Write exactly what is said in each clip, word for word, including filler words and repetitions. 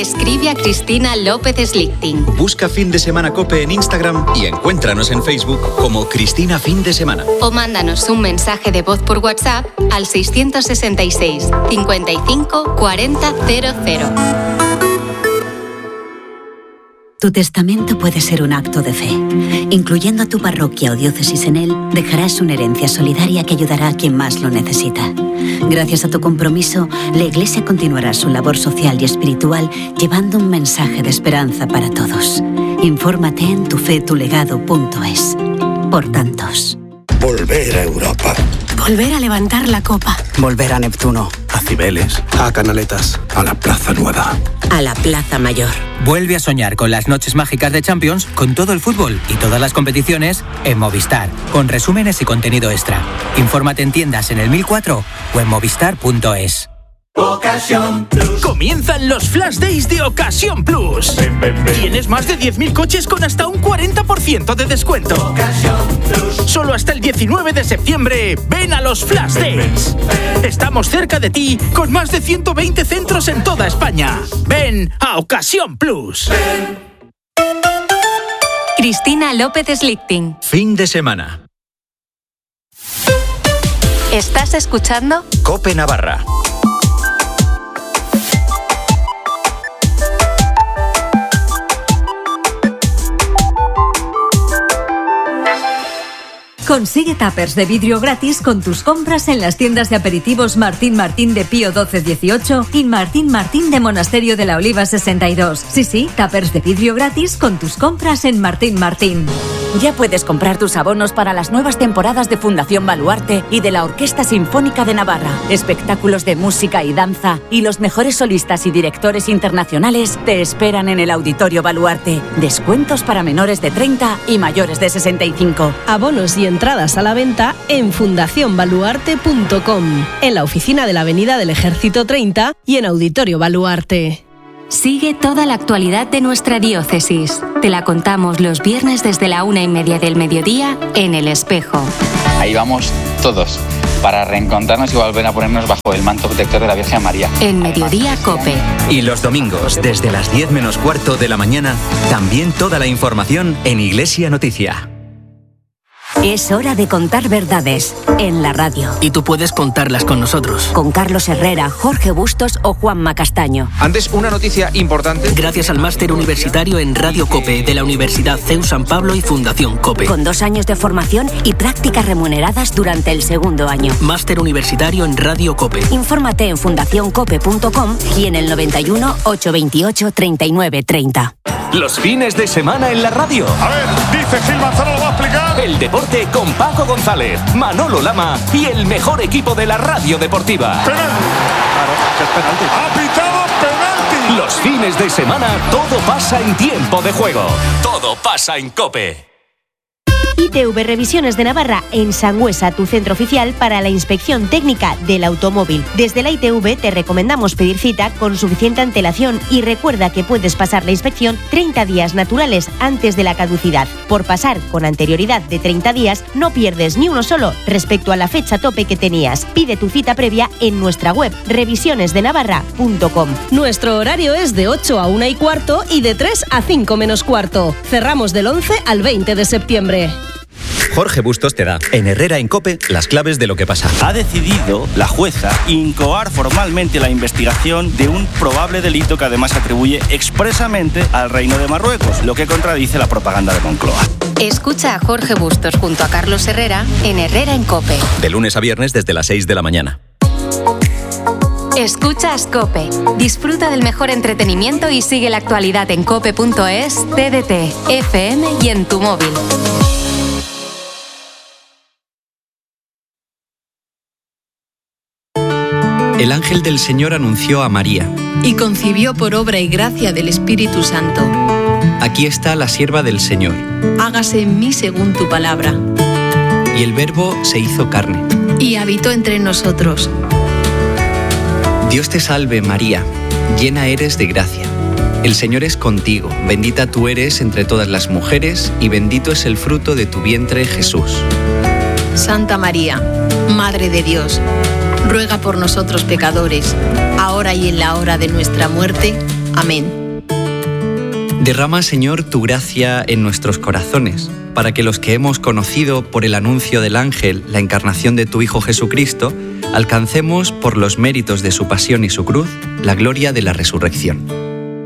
Escribe a Cristina López Slichting. Busca Fin de Semana COPE en Instagram y encuéntranos en Facebook como Cristina Fin de Semana. O mándanos un mensaje de voz por WhatsApp al seiscientos sesenta y seis, cincuenta y cinco, cuarenta, cero cero. Tu testamento puede ser un acto de fe. Incluyendo a tu parroquia o diócesis en él, dejarás una herencia solidaria que ayudará a quien más lo necesita. Gracias a tu compromiso, la Iglesia continuará su labor social y espiritual llevando un mensaje de esperanza para todos. Infórmate en tufetulegado punto es. Por tantos. Volver a Europa. Volver a levantar la copa. Volver a Neptuno. A Cibeles. A Canaletas. A la Plaza Nueva. A la Plaza Mayor. Vuelve a soñar con las noches mágicas de Champions, con todo el fútbol y todas las competiciones en Movistar, con resúmenes y contenido extra. Infórmate en tiendas en el mil cuatro o en movistar punto es. Ocasión Plus. Comienzan los Flash Days de Ocasión Plus. Ven, ven, ven. Tienes más de diez mil coches con hasta un cuarenta por ciento de descuento. Ocasión Plus. Solo hasta el diecinueve de septiembre. Ven a los Flash Days. Ven, ven. Estamos cerca de ti con más de ciento veinte centros en toda España. Ven a Ocasión Plus. Ven. Cristina López Slichting. Fin de Semana. ¿Estás escuchando? COPE Navarra. Consigue tuppers de vidrio gratis con tus compras en las tiendas de aperitivos Martín Martín de Pío doce dieciocho y Martín Martín de Monasterio de la Oliva sesenta y dos. Sí, sí, tuppers de vidrio gratis con tus compras en Martín Martín. Ya puedes comprar tus abonos para las nuevas temporadas de Fundación Baluarte y de la Orquesta Sinfónica de Navarra. Espectáculos de música y danza y los mejores solistas y directores internacionales te esperan en el Auditorio Baluarte. Descuentos para menores de treinta y mayores de sesenta y cinco. Abonos y entradas a la venta en fundación baluarte punto com, en la oficina de la Avenida del Ejército treinta y en Auditorio Baluarte. Sigue toda la actualidad de nuestra diócesis. Te la contamos los viernes desde la una y media del mediodía en El Espejo. Ahí vamos todos, para reencontrarnos y volver a ponernos bajo el manto protector de la Virgen María. En Mediodía COPE. Y los domingos, desde las diez menos cuarto de la mañana, también toda la información en Iglesia Noticia. Es hora de contar verdades en la radio. Y tú puedes contarlas con nosotros. Con Carlos Herrera, Jorge Bustos o Juanma Castaño. Antes, una noticia importante. Gracias al máster universitario en Radio COPE de la Universidad C E U San Pablo y Fundación COPE. Con dos años de formación y prácticas remuneradas durante el segundo año. Máster universitario en Radio COPE. Infórmate en fundación cope punto com y en el noventa y uno, ochocientos veintiocho, treinta y nueve, treinta. Los fines de semana en la radio. A ver, dice Gil Manzano, lo va a explicar. El deporte con Paco González, Manolo Lama y el mejor equipo de la radio deportiva. Penalti. Claro, que es penalti. Ha pitado penalti. Los fines de semana todo pasa en tiempo de juego. Todo pasa en COPE. I T V Revisiones de Navarra en Sangüesa, tu centro oficial para la inspección técnica del automóvil. Desde la I T V te recomendamos pedir cita con suficiente antelación y recuerda que puedes pasar la inspección treinta días naturales antes de la caducidad. Por pasar con anterioridad de treinta días no pierdes ni uno solo respecto a la fecha tope que tenías. Pide tu cita previa en nuestra web revisiones de navarra punto com. Nuestro horario es de ocho a una y cuarto y de tres a cinco menos cuarto. Cerramos del once al veinte de septiembre. Jorge Bustos te da, en Herrera en COPE, las claves de lo que pasa. Ha decidido la jueza incoar formalmente la investigación de un probable delito que además se atribuye expresamente al Reino de Marruecos, lo que contradice la propaganda de Moncloa. Escucha a Jorge Bustos junto a Carlos Herrera en Herrera en COPE. De lunes a viernes desde las seis de la mañana. Escuchas COPE. Disfruta del mejor entretenimiento y sigue la actualidad en cope punto es, T D T, F M y en tu móvil. El ángel del Señor anunció a María. Y concibió por obra y gracia del Espíritu Santo. Aquí está la sierva del Señor. Hágase en mí según tu palabra. Y el Verbo se hizo carne. Y habitó entre nosotros. Dios te salve, María, llena eres de gracia. El Señor es contigo, bendita tú eres entre todas las mujeres, y bendito es el fruto de tu vientre, Jesús. Santa María, Madre de Dios, ruega por nosotros pecadores, ahora y en la hora de nuestra muerte. Amén. Derrama, Señor, tu gracia en nuestros corazones, para que los que hemos conocido por el anuncio del ángel la encarnación de tu Hijo Jesucristo, alcancemos por los méritos de su pasión y su cruz la gloria de la resurrección.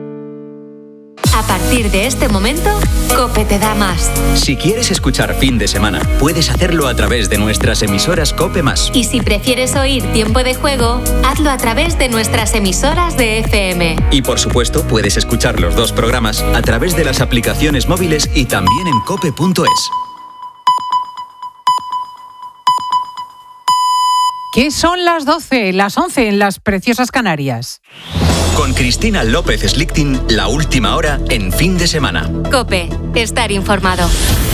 A partir de este momento, COPE te da más. Si quieres escuchar Fin de Semana, puedes hacerlo a través de nuestras emisoras COPE más. Y si prefieres oír Tiempo de Juego, hazlo a través de nuestras emisoras de F M. Y por supuesto, puedes escuchar los dos programas a través de las aplicaciones móviles y también en cope punto es. ¿Qué son las doce, las once en las preciosas Canarias? Con Cristina López Slichting, la última hora en Fin de Semana. COPE, estar informado.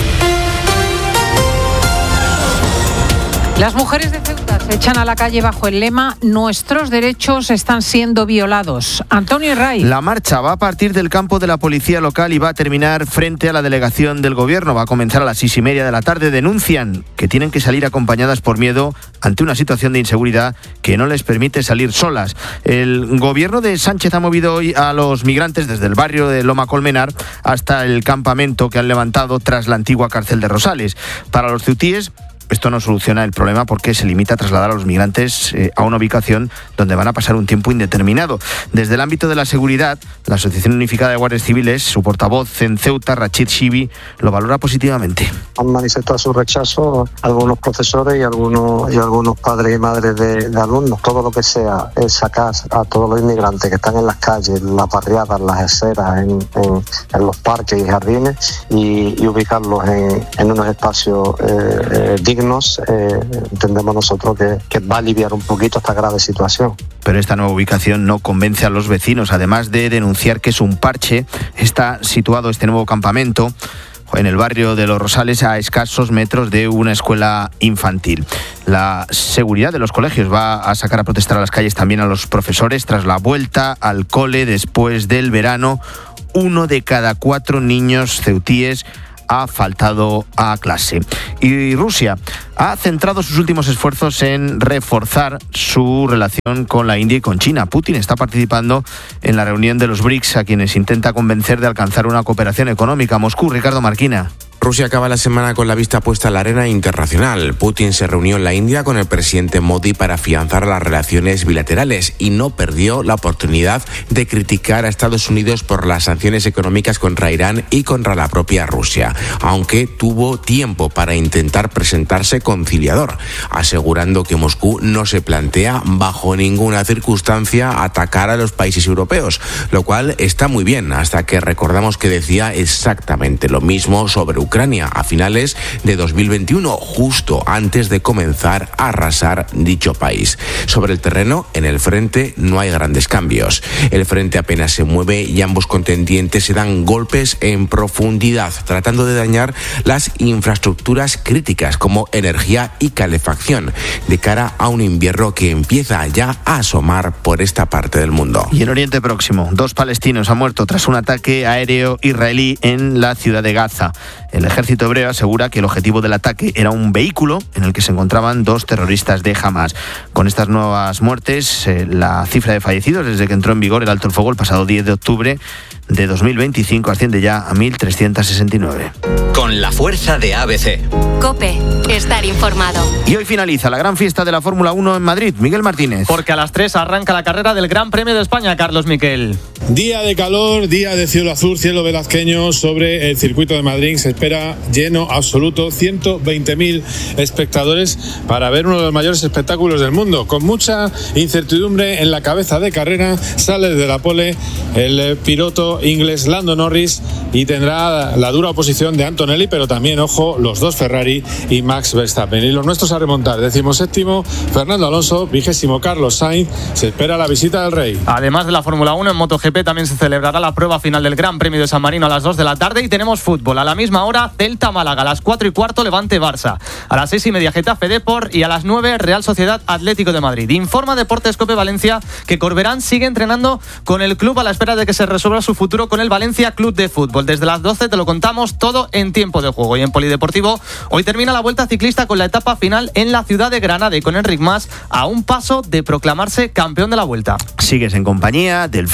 Las mujeres de Ceuta se echan a la calle bajo el lema «Nuestros derechos están siendo violados». Antonio Herray. La marcha va a partir del campo de la policía local y va a terminar frente a la delegación del gobierno. Va a comenzar a las seis y media de la tarde. Denuncian que tienen que salir acompañadas por miedo ante una situación de inseguridad que no les permite salir solas. El gobierno de Sánchez ha movido hoy a los migrantes desde el barrio de Loma Colmenar hasta el campamento que han levantado tras la antigua cárcel de Rosales. Para los ceutíes, esto no soluciona el problema porque se limita a trasladar a los migrantes eh, a una ubicación donde van a pasar un tiempo indeterminado. Desde el ámbito de la seguridad, la Asociación Unificada de Guardias Civiles, su portavoz en Ceuta, Rachid Shibi, lo valora positivamente. Han manifestado su rechazo algunos profesores y algunos y algunos padres y madres de, de alumnos. Todo lo que sea es sacar a todos los inmigrantes que están en las calles, en las barriadas, en las aceras, en, en, en los parques y jardines y, y ubicarlos en, en unos espacios eh, eh, dignos. Eh, entendemos nosotros que, que va a aliviar un poquito esta grave situación. Pero esta nueva ubicación no convence a los vecinos, además de denunciar que es un parche. Está situado este nuevo campamento en el barrio de Los Rosales, a escasos metros de una escuela infantil. La seguridad de los colegios va a sacar a protestar a las calles también a los profesores tras la vuelta al cole después del verano. Uno de cada cuatro niños ceutíes ha faltado a clase. Y Rusia ha centrado sus últimos esfuerzos en reforzar su relación con la India y con China. Putin está participando en la reunión de los BRICS, a quienes intenta convencer de alcanzar una cooperación económica. Moscú, Ricardo Marquina. Rusia acaba la semana con la vista puesta en la arena internacional. Putin se reunió en la India con el presidente Modi para afianzar las relaciones bilaterales y no perdió la oportunidad de criticar a Estados Unidos por las sanciones económicas contra Irán y contra la propia Rusia, aunque tuvo tiempo para intentar presentarse conciliador, asegurando que Moscú no se plantea bajo ninguna circunstancia atacar a los países europeos, lo cual está muy bien, hasta que recordamos que decía exactamente lo mismo sobre Ucrania. Ucrania a finales de dos mil veintiuno, justo antes de comenzar a arrasar dicho país. Sobre el terreno, en el frente, no hay grandes cambios. El frente apenas se mueve y ambos contendientes se dan golpes en profundidad, tratando de dañar las infraestructuras críticas como energía y calefacción, de cara a un invierno que empieza ya a asomar por esta parte del mundo. Y en Oriente Próximo, dos palestinos han muerto tras un ataque aéreo israelí en la ciudad de Gaza. El ejército hebreo asegura que el objetivo del ataque era un vehículo en el que se encontraban dos terroristas de Hamas. Con estas nuevas muertes, eh, la cifra de fallecidos desde que entró en vigor el alto el fuego el pasado diez de octubre de dos mil veinticinco asciende ya a mil trescientos sesenta y nueve. Con la fuerza de A B C. COPE, estar informado. Y hoy finaliza la gran fiesta de la Fórmula uno en Madrid. Miguel Martínez. Porque a las tres arranca la carrera del Gran Premio de España, Carlos Miquel. Día de calor, día de cielo azul, cielo velazqueño sobre el circuito de Madrid. Se espera lleno absoluto, ciento veinte mil espectadores para ver uno de los mayores espectáculos del mundo. Con mucha incertidumbre en la cabeza de carrera, sale de la pole el piloto inglés Lando Norris y tendrá la dura oposición de Antonelli, pero también, ojo, los dos Ferrari y Max Verstappen. Y los nuestros a remontar, decimoséptimo Fernando Alonso, vigésimo Carlos Sainz. Se espera la visita del Rey. Además de la Fórmula uno, en MotoGP también se celebrará la prueba final del Gran Premio de San Marino a las dos de la tarde y tenemos fútbol. A la misma hora, Celta-Málaga, a las cuatro y cuarto, Levante-Barça. A las seis y media, Getafe-Depor y a las nueve, Real Sociedad-Atlético de Madrid. Informa Deportes Cope Valencia que Corberán sigue entrenando con el club a la espera de que se resuelva su futuro con el Valencia Club de Fútbol. Desde las doce te lo contamos todo en tiempo de juego. Y en Polideportivo, hoy termina la Vuelta Ciclista con la etapa final en la ciudad de Granada y con Enric Mas a un paso de proclamarse campeón de la Vuelta. Sigues en compañía del fin de semana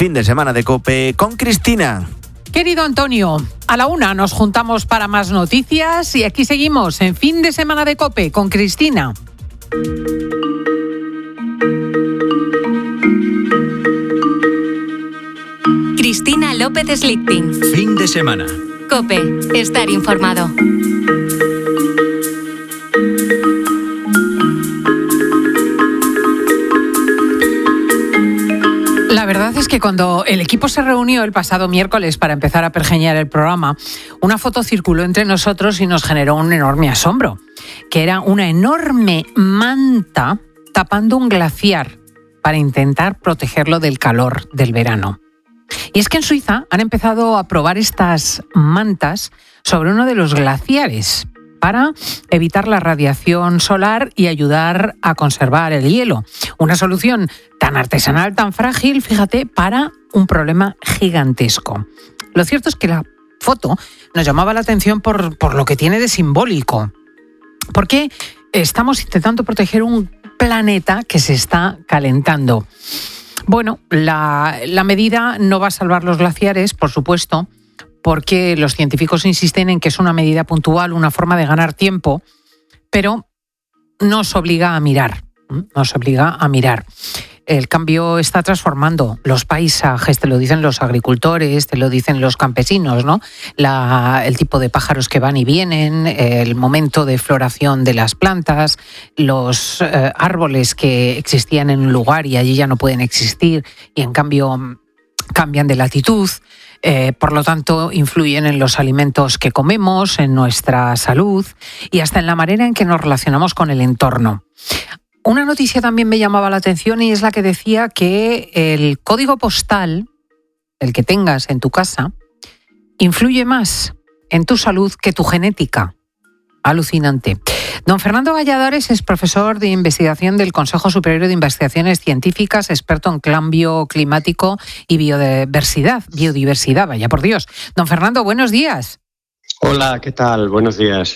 semana de COPE con Cristina. Querido Antonio, a la una nos juntamos para más noticias y aquí seguimos en Fin de Semana de COPE con Cristina. Cristina López Slichting. Fin de semana. COPE, estar informado. La verdad es que cuando el equipo se reunió el pasado miércoles para empezar a pergeñar el programa, una foto circuló entre nosotros y nos generó un enorme asombro, que era una enorme manta tapando un glaciar para intentar protegerlo del calor del verano. Y es que en Suiza han empezado a probar estas mantas sobre uno de los glaciares para evitar la radiación solar y ayudar a conservar el hielo. Una solución tan artesanal, tan frágil, fíjate, para un problema gigantesco. Lo cierto es que la foto nos llamaba la atención por, por lo que tiene de simbólico. Porque estamos intentando proteger un planeta que se está calentando. Bueno, la, la medida no va a salvar los glaciares, por supuesto, porque los científicos insisten en que es una medida puntual, una forma de ganar tiempo, pero nos obliga a mirar, nos obliga a mirar. El cambio está transformando los paisajes, te lo dicen los agricultores, te lo dicen los campesinos, ¿no? La, el tipo de pájaros que van y vienen, el momento de floración de las plantas, los eh, árboles que existían en un lugar y allí ya no pueden existir y en cambio cambian de latitud. Eh, por lo tanto, influyen en los alimentos que comemos, en nuestra salud y hasta en la manera en que nos relacionamos con el entorno. Una noticia también me llamaba la atención y es la que decía que el código postal, el que tengas en tu casa, influye más en tu salud que tu genética. Alucinante. Don Fernando Valladares es profesor de investigación del Consejo Superior de Investigaciones Científicas, experto en cambio climático y biodiversidad. Biodiversidad, vaya por Dios. Don Fernando, buenos días. Hola, ¿qué tal? Buenos días.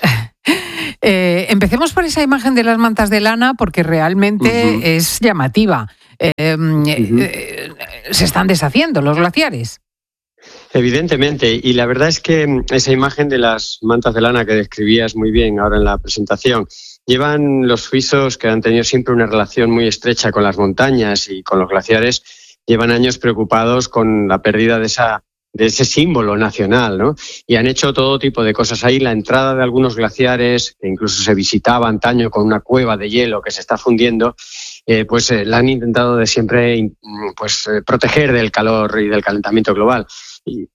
eh, empecemos por esa imagen de las mantas de lana porque realmente uh-huh. es llamativa. Eh, uh-huh. eh, se están deshaciendo los glaciares. Evidentemente, y la verdad es que esa imagen de las mantas de lana que describías muy bien ahora en la presentación, llevan los suizos, que han tenido siempre una relación muy estrecha con las montañas y con los glaciares, llevan años preocupados con la pérdida de esa de ese símbolo nacional, ¿no? Y han hecho todo tipo de cosas. Ahí la entrada de algunos glaciares, que incluso se visitaba antaño con una cueva de hielo que se está fundiendo, eh, pues eh, la han intentado de siempre pues, eh, proteger del calor y del calentamiento global. Y,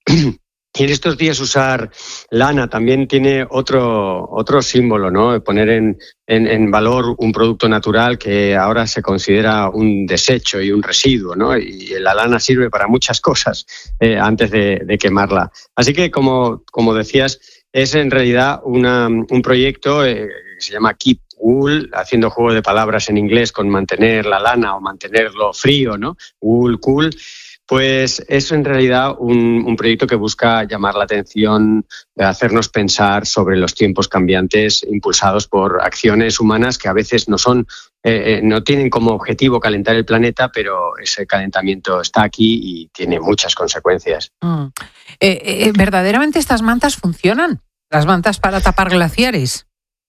y en estos días usar lana también tiene otro, otro símbolo, ¿no? Poner en, en, en valor un producto natural que ahora se considera un desecho y un residuo, ¿no? Y la lana sirve para muchas cosas eh, antes de, de quemarla. Así que, como, como decías, es en realidad una, un proyecto eh, que se llama Keep Wool, haciendo juego de palabras en inglés con mantener la lana o mantenerlo frío, ¿no? Wool, cool. Pues es en realidad un, un proyecto que busca llamar la atención, hacernos pensar sobre los tiempos cambiantes impulsados por acciones humanas que a veces no son, eh, no tienen como objetivo calentar el planeta, pero ese calentamiento está aquí y tiene muchas consecuencias. Mm. Eh, eh, ¿Verdaderamente estas mantas funcionan? ¿Las mantas para tapar glaciares?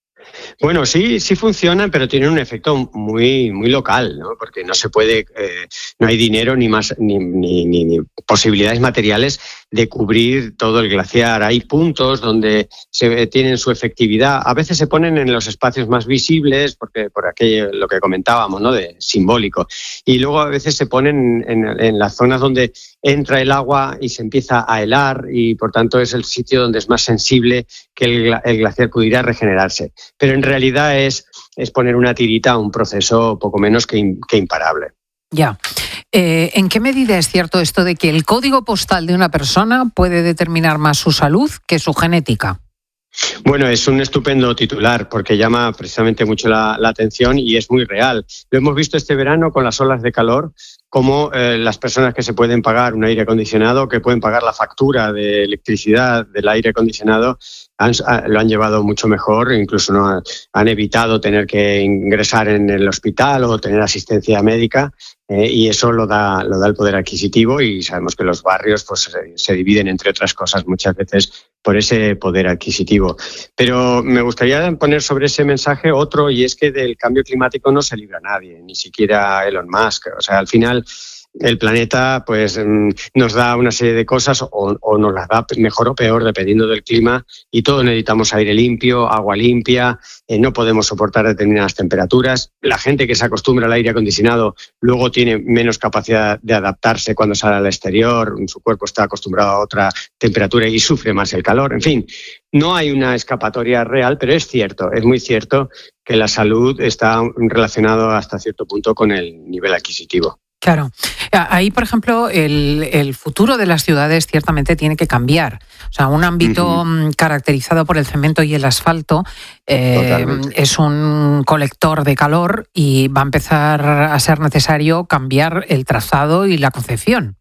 Bueno, sí, sí funcionan, pero tienen un efecto muy, muy local, ¿no? Porque no se puede, eh, no hay dinero ni más ni, ni, ni, ni posibilidades materiales de cubrir todo el glaciar. Hay puntos donde se tienen su efectividad. A veces se ponen en los espacios más visibles, porque por aquello lo que comentábamos, ¿no? De simbólico. Y luego a veces se ponen en, en las zonas donde entra el agua y se empieza a helar y por tanto es el sitio donde es más sensible que el, el glaciar pudiera regenerarse. Pero en realidad es, es poner una tirita a un proceso poco menos que, in, que imparable. Ya. Eh, ¿En qué medida es cierto esto de que el código postal de una persona puede determinar más su salud que su genética? Bueno, es un estupendo titular porque llama precisamente mucho la, la atención y es muy real. Lo hemos visto este verano con las olas de calor, como eh, las personas que se pueden pagar un aire acondicionado, que pueden pagar la factura de electricidad del aire acondicionado, han, lo han llevado mucho mejor, incluso no han evitado tener que ingresar en el hospital o tener asistencia médica. eh, y eso lo da, lo da el poder adquisitivo, y sabemos que los barrios pues, se, se dividen, entre otras cosas, muchas veces por ese poder adquisitivo. Pero me gustaría poner sobre ese mensaje otro, y es que del cambio climático no se libra nadie, ni siquiera Elon Musk. O sea, al final el planeta pues nos da una serie de cosas, o, o nos las da mejor o peor dependiendo del clima, y todos necesitamos aire limpio, agua limpia, eh, no podemos soportar determinadas temperaturas. La gente que se acostumbra al aire acondicionado luego tiene menos capacidad de adaptarse cuando sale al exterior, su cuerpo está acostumbrado a otra temperatura y sufre más el calor. En fin, no hay una escapatoria real, pero es cierto, es muy cierto que la salud está relacionada hasta cierto punto con el nivel adquisitivo. Claro. Ahí, por ejemplo, el, el futuro de las ciudades ciertamente tiene que cambiar. O sea, un ámbito uh-huh. caracterizado por el cemento y el asfalto eh, es un colector de calor, y va a empezar a ser necesario cambiar el trazado y la concepción.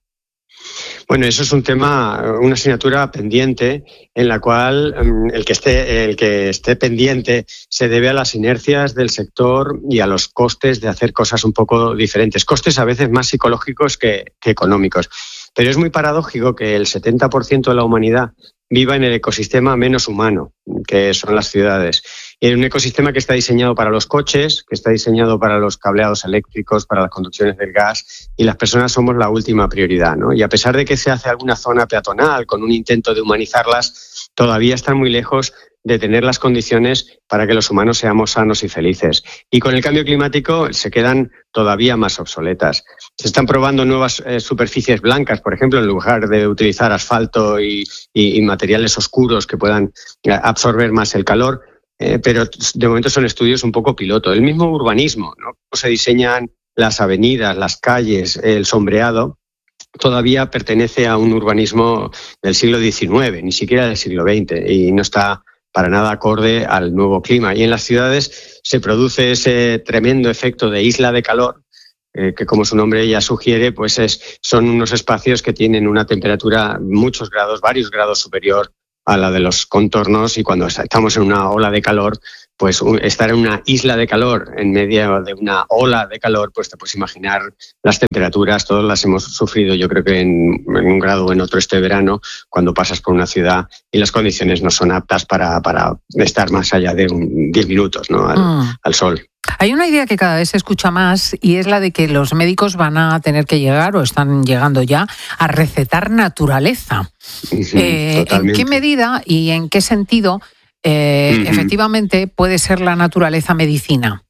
Bueno, eso es un tema, una asignatura pendiente, en la cual um, el que esté, el que esté pendiente se debe a las inercias del sector y a los costes de hacer cosas un poco diferentes. Costes a veces más psicológicos que, que económicos. Pero es muy paradójico que el setenta por ciento de la humanidad viva en el ecosistema menos humano, que son las ciudades. Y en un ecosistema que está diseñado para los coches, que está diseñado para los cableados eléctricos, para las conducciones del gas, y las personas somos la última prioridad, ¿no? Y a pesar de que se hace alguna zona peatonal con un intento de humanizarlas, todavía están muy lejos de tener las condiciones para que los humanos seamos sanos y felices. Y con el cambio climático se quedan todavía más obsoletas. Se están probando nuevas eh, superficies blancas, por ejemplo, en lugar de utilizar asfalto y, y, y materiales oscuros que puedan absorber más el calor. Eh, pero de momento son estudios un poco piloto. El mismo urbanismo, ¿no? Cómo se diseñan las avenidas, las calles, el sombreado, todavía pertenece a un urbanismo del siglo diecinueve, ni siquiera del siglo veinte, y no está para nada acorde al nuevo clima. Y en las ciudades se produce ese tremendo efecto de isla de calor, eh, que como su nombre ya sugiere, pues es, son unos espacios que tienen una temperatura muchos grados, varios grados superior a la de los contornos, y cuando estamos en una ola de calor, pues estar en una isla de calor en medio de una ola de calor, pues te puedes imaginar las temperaturas, todas las hemos sufrido, yo creo que en, en un grado o en otro este verano, cuando pasas por una ciudad y las condiciones no son aptas para, para estar más allá de un diez minutos, ¿no? al, mm. al sol. Hay una idea que cada vez se escucha más, y es la de que los médicos van a tener que llegar, o están llegando ya, a recetar naturaleza. Sí, eh, ¿En qué medida y en qué sentido eh, uh-huh. efectivamente puede ser la naturaleza medicina?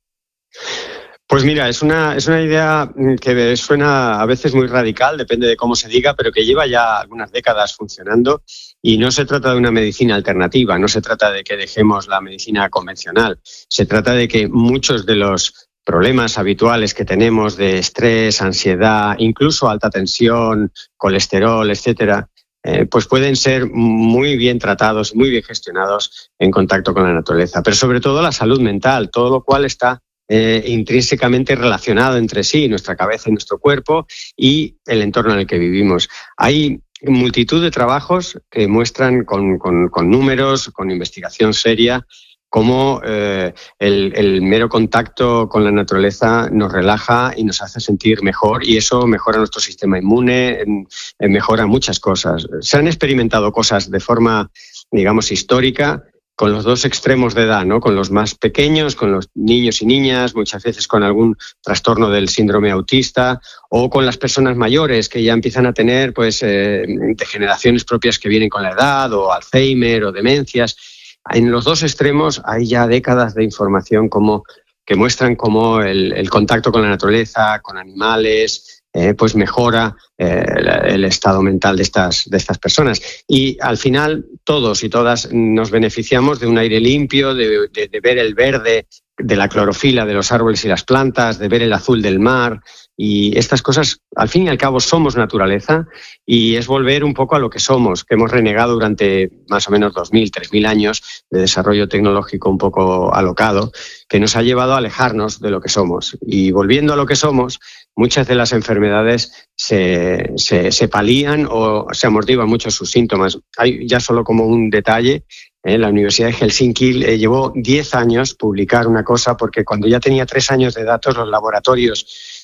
Pues mira, es una, es una idea que suena a veces muy radical, depende de cómo se diga, pero que lleva ya algunas décadas funcionando, y no se trata de una medicina alternativa, no se trata de que dejemos la medicina convencional, se trata de que muchos de los problemas habituales que tenemos de estrés, ansiedad, incluso alta tensión, colesterol, etcétera, eh, pues pueden ser muy bien tratados, muy bien gestionados en contacto con la naturaleza, pero sobre todo la salud mental, todo lo cual está Eh, intrínsecamente relacionado entre sí, nuestra cabeza y nuestro cuerpo, y el entorno en el que vivimos. Hay multitud de trabajos que muestran con, con, con números, con investigación seria, cómo eh, el, el mero contacto con la naturaleza nos relaja y nos hace sentir mejor, y eso mejora nuestro sistema inmune, eh, mejora muchas cosas. Se han experimentado cosas de forma, digamos, histórica, con los dos extremos de edad, ¿no? Con los más pequeños, con los niños y niñas, muchas veces con algún trastorno del síndrome autista, o con las personas mayores que ya empiezan a tener pues eh, degeneraciones propias que vienen con la edad, o Alzheimer o demencias. En los dos extremos hay ya décadas de información como, que muestran cómo el, el contacto con la naturaleza, con animales, Eh, pues mejora eh, el, el estado mental de estas, de estas personas. Y al final todos y todas nos beneficiamos de un aire limpio, de, de, de ver el verde, de la clorofila de los árboles y las plantas, de ver el azul del mar. Y estas cosas, al fin y al cabo, somos naturaleza, y es volver un poco a lo que somos, que hemos renegado durante más o menos dos mil, tres mil años de desarrollo tecnológico un poco alocado, que nos ha llevado a alejarnos de lo que somos. Y volviendo a lo que somos, muchas de las enfermedades se, se, se palían o se amortiguan mucho sus síntomas. Hay ya solo como un detalle. Eh, la Universidad de Helsinki eh, llevó diez años publicar una cosa, porque cuando ya tenía tres años de datos, los laboratorios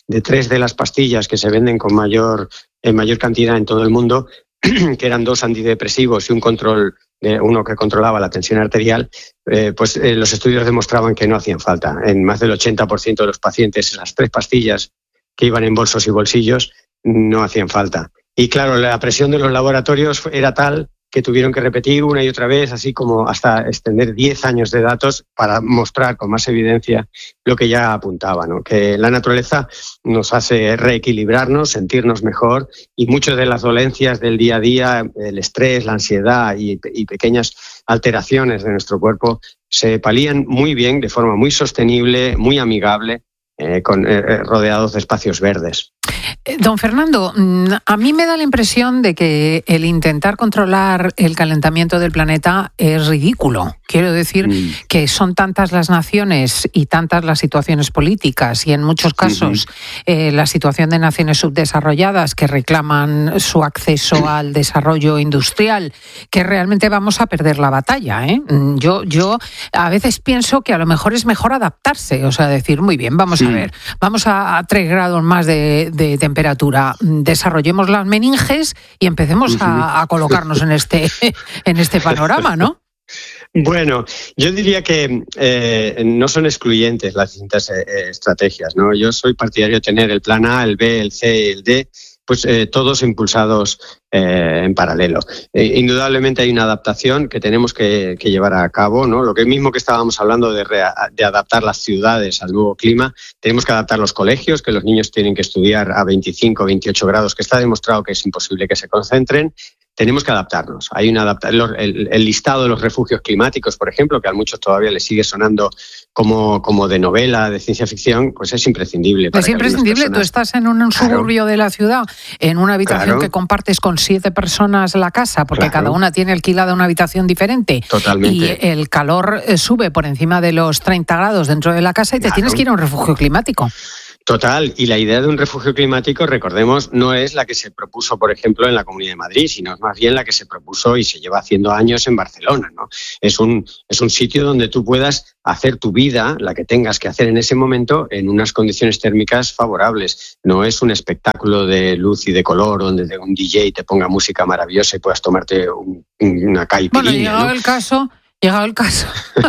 de tres de las pastillas que se venden con mayor, en mayor cantidad en todo el mundo, que eran dos antidepresivos y un control, de uno que controlaba la tensión arterial, eh, pues eh, los estudios demostraban que no hacían falta. En más del ochenta por ciento de los pacientes, las tres pastillas que iban en bolsos y bolsillos no hacían falta. Y claro, la presión de los laboratorios era tal que tuvieron que repetir una y otra vez, así como hasta extender diez años de datos para mostrar con más evidencia lo que ya apuntaba, ¿no? Que la naturaleza nos hace reequilibrarnos, sentirnos mejor, y muchas de las dolencias del día a día, el estrés, la ansiedad y, y pequeñas alteraciones de nuestro cuerpo se palían muy bien, de forma muy sostenible, muy amigable, eh, con, eh, rodeados de espacios verdes. Don Fernando, a mí me da la impresión de que el intentar controlar el calentamiento del planeta es ridículo. Quiero decir mm. que son tantas las naciones y tantas las situaciones políticas y en muchos casos uh-huh. eh, la situación de naciones subdesarrolladas que reclaman su acceso al desarrollo industrial, que realmente vamos a perder la batalla, ¿eh? Yo, yo a veces pienso que a lo mejor es mejor adaptarse, o sea, decir, muy bien, vamos sí. a ver, vamos a, a tres grados más de, de temperatura, desarrollemos las meninges y empecemos a, a colocarnos en este, en este panorama, ¿no? Bueno, yo diría que eh, no son excluyentes las distintas eh, estrategias, ¿no? Yo soy partidario de tener el plan A, el B, el C y el D, pues eh, todos impulsados eh, en paralelo. Eh, indudablemente hay una adaptación que tenemos que, que llevar a cabo, ¿no? Lo que mismo que estábamos hablando de, re, de adaptar las ciudades al nuevo clima, tenemos que adaptar los colegios, que los niños tienen que estudiar a veinticinco, veintiocho grados, que está demostrado que es imposible que se concentren. Tenemos que adaptarnos. Hay una adapta- el, el listado de los refugios climáticos, por ejemplo, que a muchos todavía les sigue sonando como, como de novela, de ciencia ficción, pues es imprescindible. Para es imprescindible. Personas... Tú estás en un, un suburbio claro. de la ciudad, en una habitación claro. que compartes con siete personas la casa, porque claro. cada una tiene alquilada una habitación diferente. Totalmente. Y el calor sube por encima de los treinta grados dentro de la casa y te claro. tienes que ir a un refugio climático. Total, y la idea de un refugio climático, recordemos, no es la que se propuso, por ejemplo, en la Comunidad de Madrid, sino es más bien la que se propuso y se lleva haciendo años en Barcelona, ¿no? Es un, es un sitio donde tú puedas hacer tu vida, la que tengas que hacer en ese momento, en unas condiciones térmicas favorables. No es un espectáculo de luz y de color donde un D J te ponga música maravillosa y puedas tomarte un, una caipirinha. Bueno, llegado ¿no? el caso... Llegado el caso,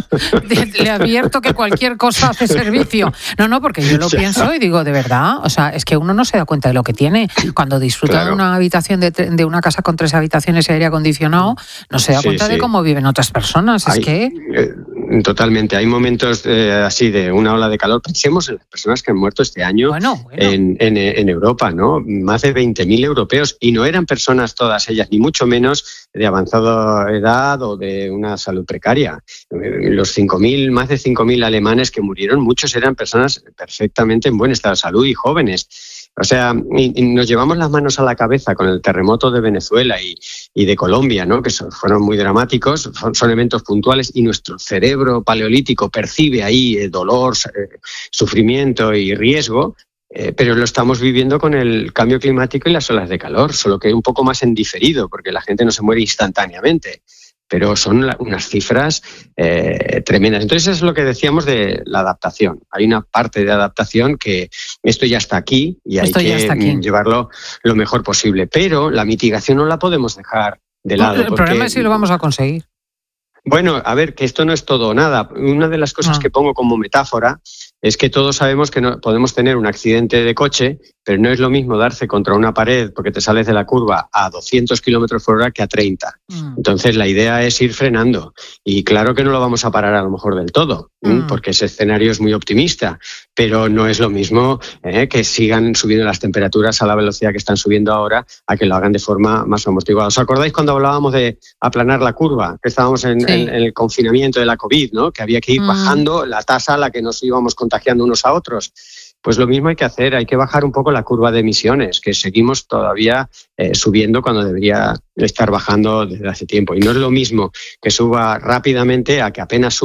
le advierto que cualquier cosa hace servicio. No, no, porque yo lo pienso y digo, de verdad, o sea, es que uno no se da cuenta de lo que tiene. Cuando disfruta claro. de una habitación, de, de una casa con tres habitaciones y aire acondicionado, no se da sí, cuenta sí. de cómo viven otras personas. Hay, es que... Eh, totalmente. Hay momentos eh, así de una ola de calor. Pensemos en las personas que han muerto este año bueno, bueno. En, en, en Europa, ¿no? Más de veinte mil europeos, y no eran personas todas ellas, ni mucho menos de avanzada edad o de una salud precaria. Los cinco mil, más de cinco mil alemanes que murieron, muchos eran personas perfectamente en buen estado de salud y jóvenes. O sea, y, y nos llevamos las manos a la cabeza con el terremoto de Venezuela y, y de Colombia, ¿no? Que son, fueron muy dramáticos, son, son eventos puntuales, y nuestro cerebro paleolítico percibe ahí eh, dolor, eh, sufrimiento y riesgo, eh, pero lo estamos viviendo con el cambio climático y las olas de calor, solo que un poco más en diferido, porque la gente no se muere instantáneamente. Pero son la, unas cifras eh, tremendas. Entonces es lo que decíamos de la adaptación. Hay una parte de adaptación que esto ya está aquí y hay que aquí. llevarlo lo mejor posible. Pero la mitigación no la podemos dejar de lado. El porque, problema es si lo vamos a conseguir. Bueno, a ver, que esto no es todo o nada. Una de las cosas ah. que pongo como metáfora es que todos sabemos que no podemos tener un accidente de coche, pero no es lo mismo darse contra una pared porque te sales de la curva a doscientos kilómetros por hora que a treinta. Mm. Entonces la idea es ir frenando. Y claro que no lo vamos a parar a lo mejor del todo, mm. porque ese escenario es muy optimista, pero no es lo mismo eh, que sigan subiendo las temperaturas a la velocidad que están subiendo ahora a que lo hagan de forma más amortiguada. ¿Os acordáis cuando hablábamos de aplanar la curva? Que estábamos en, sí. en, en el confinamiento de la COVID, ¿no? Que había que ir mm. bajando la tasa a la que nos íbamos contagiando unos a otros. Pues lo mismo hay que hacer, hay que bajar un poco la curva de emisiones, que seguimos todavía eh, subiendo cuando debería estar bajando desde hace tiempo. Y no es lo mismo que suba rápidamente a que apenas suba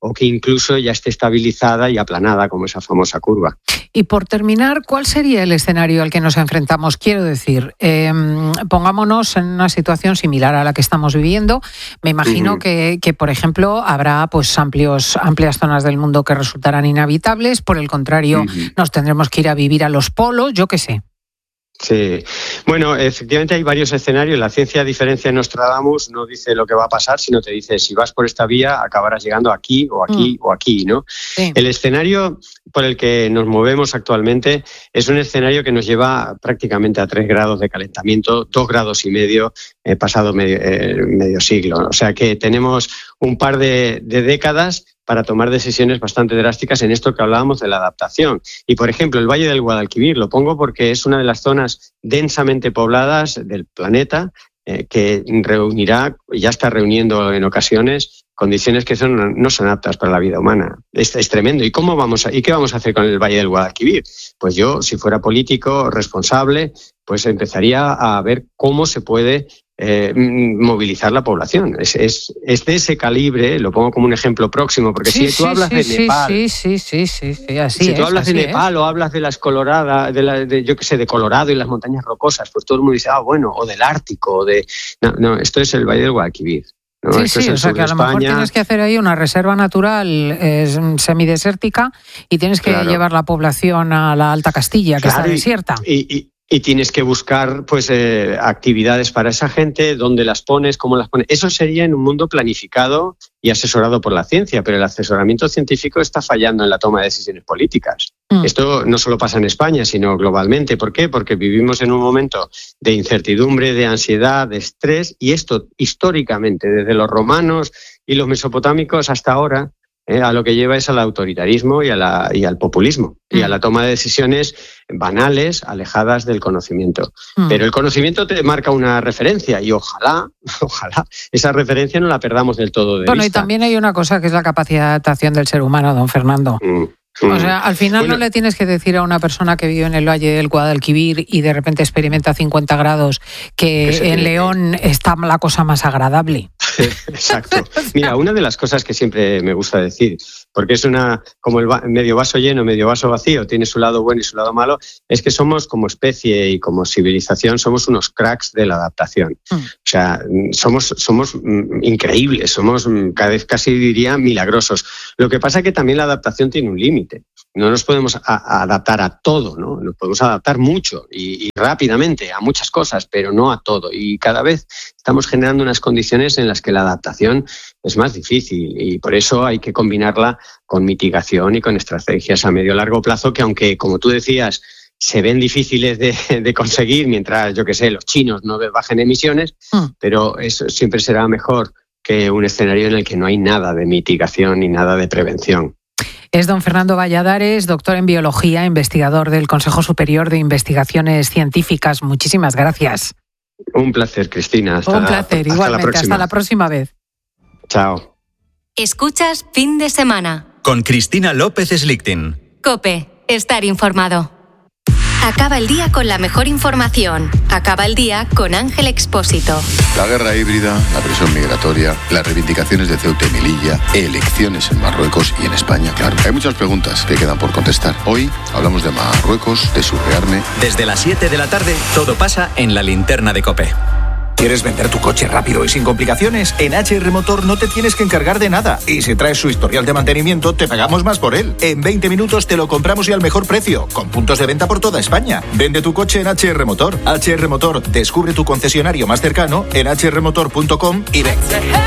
o que incluso ya esté estabilizada y aplanada, como esa famosa curva. Y por terminar, ¿cuál sería el escenario al que nos enfrentamos? Quiero decir, eh, pongámonos en una situación similar a la que estamos viviendo. Me imagino uh-huh. que, que, por ejemplo, habrá pues amplios, amplias zonas del mundo que resultarán inhabitables. Por el contrario, uh-huh. nos tendremos que ir a vivir a los polos, yo qué sé. Sí, bueno, efectivamente hay varios escenarios. La ciencia, a diferencia de Nostradamus, no dice lo que va a pasar, sino te dice si vas por esta vía acabarás llegando aquí o aquí mm. o aquí, ¿no? Sí. El escenario por el que nos movemos actualmente es un escenario que nos lleva prácticamente a tres grados de calentamiento, dos grados y medio eh, pasado medio, eh, medio siglo. O sea que tenemos un par de, de décadas para tomar decisiones bastante drásticas en esto que hablábamos de la adaptación. Y, por ejemplo, el Valle del Guadalquivir, lo pongo porque es una de las zonas densamente pobladas del planeta eh, que reunirá, ya está reuniendo en ocasiones, condiciones que son, no son aptas para la vida humana. Es, es tremendo. ¿Y cómo vamos a, y qué vamos a hacer con el Valle del Guadalquivir? Pues yo, si fuera político responsable, pues empezaría a ver cómo se puede Eh, movilizar la población. Es, es, es de ese calibre, lo pongo como un ejemplo próximo, porque sí, si tú sí, hablas sí, de sí, Nepal, sí, sí, sí, sí, sí, así si es, tú hablas de es. Nepal o hablas de las Coloradas, de, la, de yo qué sé, de Colorado y las montañas rocosas, pues todo el mundo dice, ah, bueno, o del Ártico, o de... No, no, esto es el Valle del Guadalquivir. ¿no? Sí, Esto sí, es o sea que a lo mejor tienes que hacer ahí una reserva natural eh, semidesértica y tienes que claro. llevar la población a la Alta Castilla, que claro, está desierta. Y, y, y tienes que buscar pues eh, actividades para esa gente, dónde las pones, cómo las pones. Eso sería en un mundo planificado y asesorado por la ciencia, pero el asesoramiento científico está fallando en la toma de decisiones políticas. Mm. Esto no solo pasa en España, sino globalmente. ¿Por qué? Porque vivimos en un momento de incertidumbre, de ansiedad, de estrés, y esto históricamente, desde los romanos y los mesopotámicos hasta ahora, Eh, a lo que lleva es al autoritarismo y, a la, y al populismo mm. y a la toma de decisiones banales, alejadas del conocimiento. Mm. Pero el conocimiento te marca una referencia y ojalá, ojalá esa referencia no la perdamos del todo de bueno, vista. Y también hay una cosa que es la capacidad de adaptación del ser humano, don Fernando. Mm. O sea, al final bueno, no le tienes que decir a una persona que vive en el Valle del Guadalquivir y de repente experimenta cincuenta grados que en León está la cosa más agradable. Exacto. Mira, una de las cosas que siempre me gusta decir, porque es una como el va, medio vaso lleno, medio vaso vacío, tiene su lado bueno y su lado malo, es que somos como especie y como civilización, somos unos cracks de la adaptación. Mm. O sea, somos, somos increíbles, somos cada vez casi diría milagrosos. Lo que pasa es que también la adaptación tiene un límite. No nos podemos a, a adaptar a todo, ¿no? Nos podemos adaptar mucho y, y rápidamente a muchas cosas, pero no a todo. Y cada vez estamos generando unas condiciones en las que la adaptación es más difícil y por eso hay que combinarla con mitigación y con estrategias a medio y largo plazo que, aunque, como tú decías, se ven difíciles de, de conseguir mientras, yo qué sé, los chinos no bajen emisiones, mm. pero eso siempre será mejor que un escenario en el que no hay nada de mitigación ni nada de prevención. Es don Fernando Valladares, doctor en biología, investigador del Consejo Superior de Investigaciones Científicas. Muchísimas gracias. Un placer, Cristina. Hasta Un placer, hasta igualmente. La hasta la próxima vez. Chao. Escuchas Fin de Semana. Con Cristina López Slichting. COPE. Estar informado. Acaba el día con la mejor información. Acaba el día con Ángel Expósito. La guerra híbrida, la presión migratoria, las reivindicaciones de Ceuta y Melilla, elecciones en Marruecos y en España. Claro, hay muchas preguntas que quedan por contestar. Hoy hablamos de Marruecos, de su rearme. Desde las siete de la tarde, todo pasa en la linterna de COPE. ¿Quieres vender tu coche rápido y sin complicaciones? En H R Motor no te tienes que encargar de nada. Y si traes su historial de mantenimiento, te pagamos más por él. En veinte minutos te lo compramos y al mejor precio, con puntos de venta por toda España. Vende tu coche en H R Motor. H R Motor, descubre tu concesionario más cercano en h r motor punto com y ven.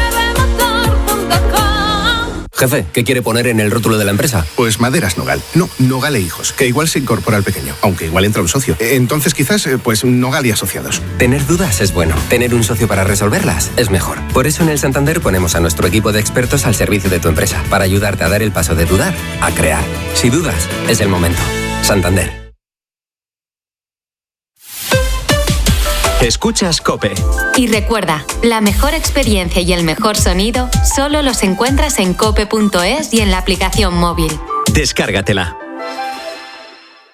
Jefe, ¿qué quiere poner en el rótulo de la empresa? Pues Maderas Nogal. No, Nogal e Hijos, que igual se incorpora al pequeño, aunque igual entra un socio. Entonces quizás, pues Nogal y Asociados. Tener dudas es bueno. Tener un socio para resolverlas es mejor. Por eso en el Santander ponemos a nuestro equipo de expertos al servicio de tu empresa, para ayudarte a dar el paso de dudar a crear. Si dudas, es el momento. Santander. Escuchas COPE. Y recuerda, la mejor experiencia y el mejor sonido solo los encuentras en cope punto es y en la aplicación móvil. Descárgatela.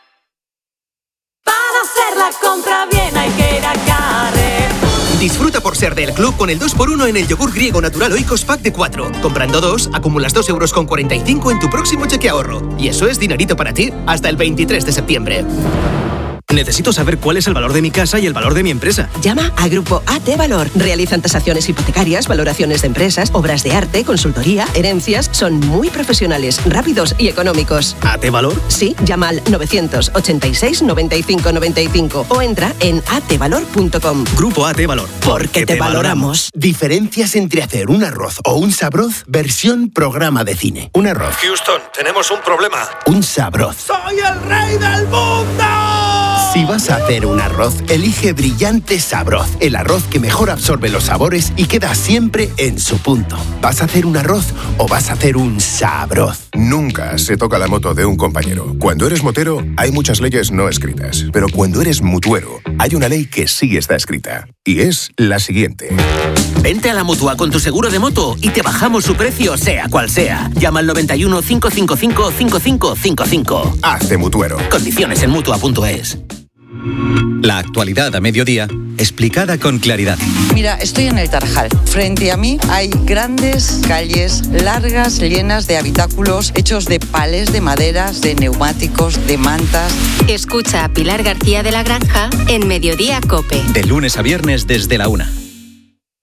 Para hacer la compra bien hay que ir a Carrefour. Disfruta por Boxer del club con el dos por uno en el yogur griego natural Oikos Pack de cuatro. Comprando dos, acumulas dos euros con cuarenta y cinco en tu próximo cheque ahorro. Y eso es dinerito para ti hasta el veintitrés de septiembre. Necesito saber cuál es el valor de mi casa y el valor de mi empresa. Llama a Grupo A T Valor. Realizan tasaciones hipotecarias, valoraciones de empresas, obras de arte, consultoría, herencias. Son muy profesionales, rápidos y económicos. ¿A T Valor? Sí, llama al novecientos ochenta y seis noventa y cinco noventa y cinco o entra en a t valor punto com. Grupo A T Valor. Porque te, te valoramos. Diferencias entre hacer un arroz o un sabroz versión programa de cine. Un arroz. Houston, tenemos un problema. Un sabroz. ¡Soy el rey del mundo! Si vas a hacer un arroz, elige Brillante Sabroz, el arroz que mejor absorbe los sabores y queda siempre en su punto. ¿Vas a hacer un arroz o vas a hacer un sabroz? Nunca se toca la moto de un compañero. Cuando eres motero, hay muchas leyes no escritas. Pero cuando eres mutuero, hay una ley que sí está escrita. Y es la siguiente. Vente a la Mutua con tu seguro de moto y te bajamos su precio, sea cual sea. Llama al noventa y uno, cinco cinco cinco, cinco cinco cinco cinco. Hazte mutuero. Condiciones en mutua punto es. La actualidad a mediodía, explicada con claridad. Mira, estoy en el Tarajal. Frente a mí hay grandes calles largas, llenas de habitáculos hechos de palés de maderas, de neumáticos, de mantas. Escucha a Pilar García de la Granja en Mediodía COPE. De lunes a viernes desde la una.